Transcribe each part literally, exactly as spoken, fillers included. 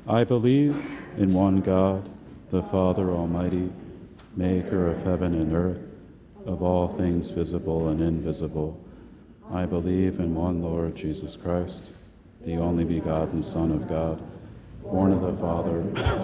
I believe in one God, the Father Almighty, maker of heaven and earth, of all things visible and invisible. I believe in one Lord Jesus Christ, the only begotten Son of God, born of the Father,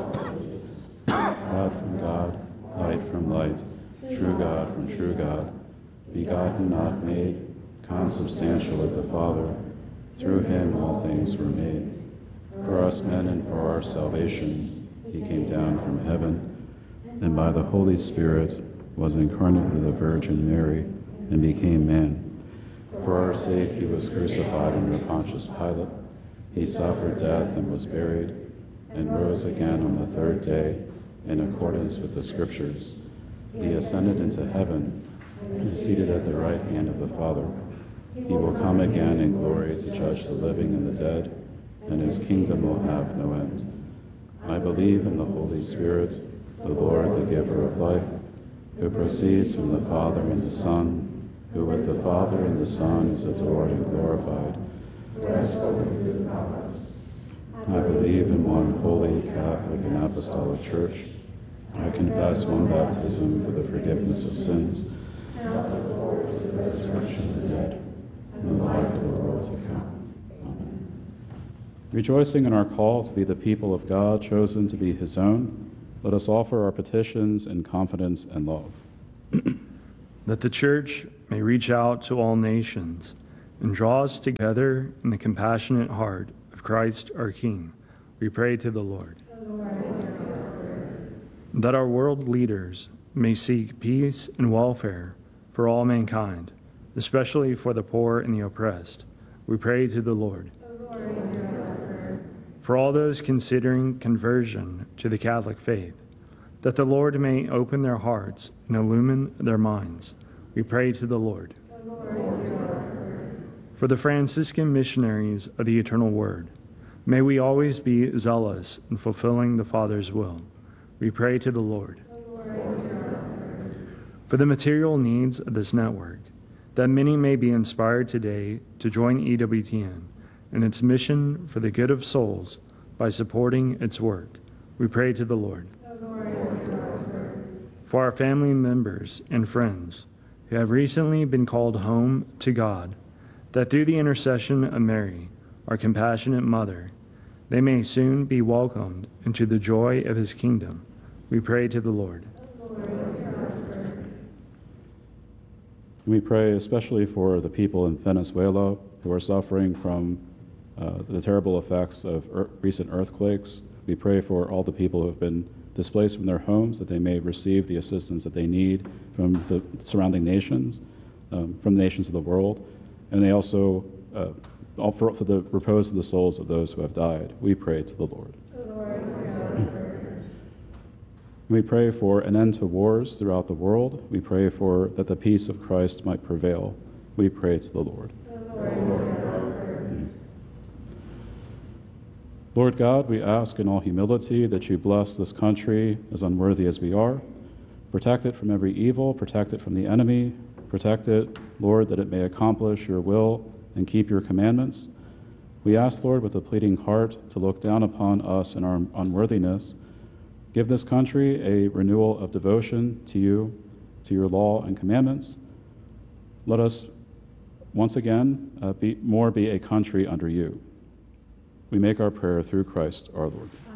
God from God, light from light, true God from true God, begotten, not made, consubstantial with the Father. Through him all things were made. For us men and for our salvation, he came down from heaven, and by the Holy Spirit was incarnate with the Virgin Mary, and became man. For our sake he was crucified under Pontius Pilate. He suffered death and was buried, and rose again on the third day, in accordance with the Scriptures. He ascended into heaven, and is seated at the right hand of the Father. He will come again in glory to judge the living and the dead, and his kingdom will have no end. I believe in the Holy Spirit, the Lord, the giver of life, who proceeds from the Father and the Son, who with the Father and the Son is adored and glorified. Who has spoken through the prophets. I believe in one holy, Catholic, and Apostolic Church. I confess one baptism for the forgiveness of sins, and I look forward to the resurrection of the dead, and the life of the world to come. Rejoicing in our call to be the people of God, chosen to be his own, let us offer our petitions in confidence and love. That the Church may reach out to all nations and draw us together in the compassionate heart of Christ our King, we pray to the Lord. That our world leaders may seek peace and welfare for all mankind, especially for the poor and the oppressed, we pray to the Lord. For all those considering conversion to the Catholic faith, that the Lord may open their hearts and illumine their minds, we pray to the Lord. For the Franciscan missionaries of the Eternal Word, may we always be zealous in fulfilling the Father's will, we pray to the Lord. For the material needs of this network, that many may be inspired today to join E W T N in its mission for the good of souls by supporting its work, we pray to the Lord. For our family members and friends who have recently been called home to God, that through the intercession of Mary, our compassionate mother, they may soon be welcomed into the joy of his kingdom, we pray to the Lord. We pray especially for the people in Venezuela who are suffering from uh, the terrible effects of er- recent earthquakes. We pray for all the people who have been displaced from their homes, that they may receive the assistance that they need from the surrounding nations, um, from the nations of the world. And they also, uh, all for, for the repose of the souls of those who have died, we pray to the Lord. We pray for an end to wars throughout the world. We pray for that the peace of Christ might prevail. We pray to the Lord. Lord God, we ask in all humility that you bless this country, as unworthy as we are. Protect it from every evil, protect it from the enemy, protect it, Lord, that it may accomplish your will and keep your commandments. We ask, Lord, with a pleading heart, to look down upon us in our unworthiness. Give this country a renewal of devotion to you, to your law and commandments. Let us once again uh, be more be a country under you. We make our prayer through Christ our Lord.